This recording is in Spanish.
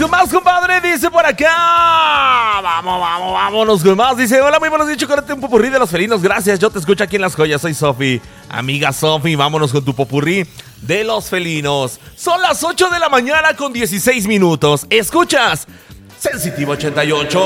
con más, compadre. Dice por acá. Vámonos con más. Dice, hola, muy buenos días, chocolate, un popurrí de los felinos. Gracias, yo te escucho aquí en Las Joyas. Soy Sofi. Amiga Sofi, vámonos con tu popurrí de los felinos. Son las 8 de la mañana con 16 minutos. Escuchas Sensitivo 88.